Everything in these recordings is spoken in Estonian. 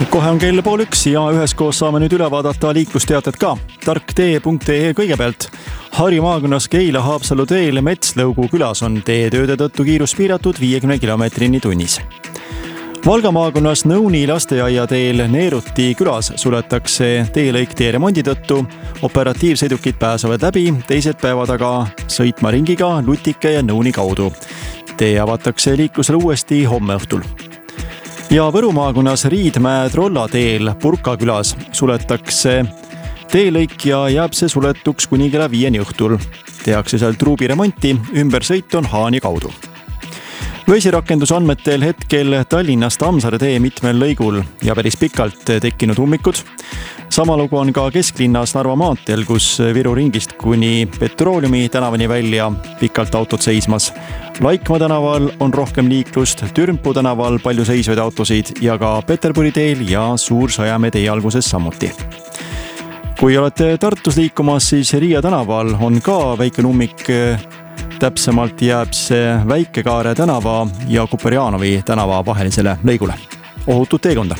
Kohe on kell 12 ja üheskoos saame nüüd üle vaadata liiklusteated ka. Tarktee.ee kõigepealt. Harju maakonnas Keila Haapsalu teel Metslõugu külas on teetööde tõttu kiirus piiratud 50 km/h tunnis. Valga maakonnas Nõuni lasteaia teel Neeruti külas suletakse teelõik tee remondi tõttu. Operatiivsõidukid pääsevad läbi, teised päevad aga sõitma ringiga Lutike ja Nõuni kaudu. Tee avatakse liiklusele uuesti homme õhtul. Ja Võru maakonnas Riidmäe Trolla teel Purka külas suletakse teelõik ja jääb see suletuks kuni kella 5 õhtul. Tehakse seal truubi remonti, ümbersõit on Haani kaudu. Vesirakendusandmetel hetkel Tallinnast Tammsaare tee mitmel lõigul ja päris pikalt tekkinud ummikud. Sama lugu on ka kesklinnas Narva maanteel, kus Viru ringist kuni Petrooliumi tänavani välja pikalt autod seismas. Laikmaa tänaval on rohkem liiklust, Türmpu tänaval palju seisvaid autosid ja ka Peterburi teel ja Suur-Sõjamäe tee alguses samuti. Kui olete Tartus liikumas, siis Riia tänaval on ka väike ummik. Täpsemalt jääb see Väike-Kaare tänava ja Kuperjanovi tänava vahelisele lõigule. Ohutut teekonda!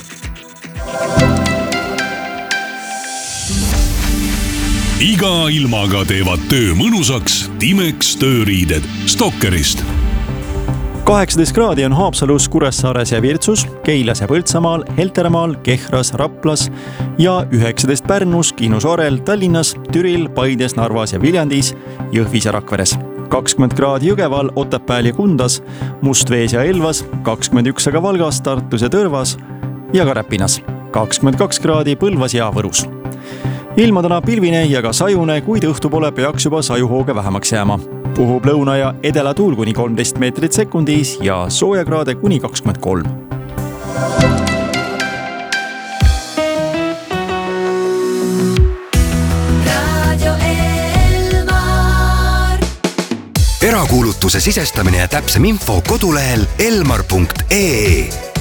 Iga ilmaga teevad töö mõnusaks Timex tööriided Stokkerist. 18 kraadi on Haapsalus, Kuressaares ja Virtsus, Keilas ja Põltsamaal, Heltermaal, Kehras, Raplas ja 19 Pärnus, Kihnu-Saarel, Tallinnas, Türil, Paides, Narvas ja Viljandis, Jõhvis ja Rakveres. 20 kraadi Jõgeval, Otepääl ja Kundas, Mustvees ja Elvas, 21 aga Valgas, Tartus ja Tõrvas ja ka Räpinas, 22 kraadi Põlvas ja Võrus. Ilma täna pilvine ja ka sajune, kuid õhtu pole peaks juba sajuhooge vähemaks jääma. Puhub lõuna ja edela tuul kuni 13 meetrit sekundis ja soojakraade kuni 23. Erakuulutuse sisestamine ja täpsem info kodulehel elmar.ee.